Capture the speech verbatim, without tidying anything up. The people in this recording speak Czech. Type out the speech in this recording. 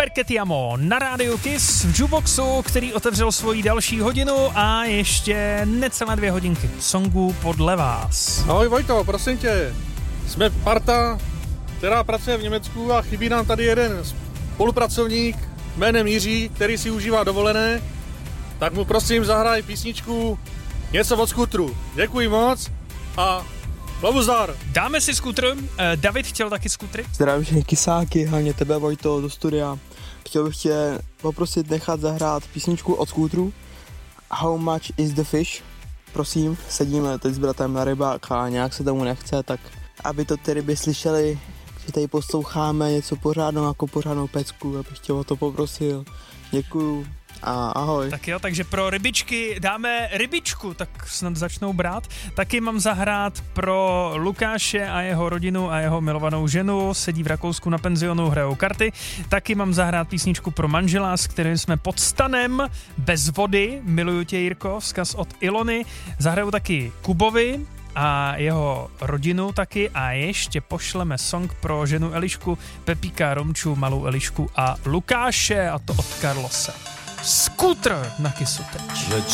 Perché na rádiu Kiss v Jukeboxu, který otevřel svoji další hodinu a ještě necelé dvě hodinky songů podle vás. Ahoj Vojto, prosím tě, jsme parta, která pracuje v Německu a chybí nám tady jeden spolupracovník jménem Jiří, který si užívá dovolené, tak mu prosím zahraj písničku něco od skutru. Děkuji moc a Lobuzdar. Dáme si skutr. David chtěl taky skutry. Zdravím všechny kysáky, hlavně tebe Vojto do studia. Chtěl bych tě poprosit nechat zahrát písničku od skútru How much is the fish? Prosím, sedíme teď s bratem na rybák a nějak se tomu nechce, tak aby to ty ryby slyšeli, že tady posloucháme něco pořádnou jako pořádnou pecku, abych tě o to poprosil. Děkuju a ahoj. Tak jo, takže pro rybičky dáme rybičku, tak snad začnou brát. Taky mám zahrát pro Lukáše a jeho rodinu a jeho milovanou ženu, sedí v Rakousku na penzionu, hrajou karty. Taky mám zahrát písničku pro manžela, s kterým jsme pod stanem, bez vody, miluju tě Jirko, vzkaz od Ilony. Zahraju taky Kubovi a jeho rodinu taky a ještě pošleme song pro ženu Elišku, Pepíka, Romču, malou Elišku a Lukáše, a to od Karlose. Skútr na Kissu teď.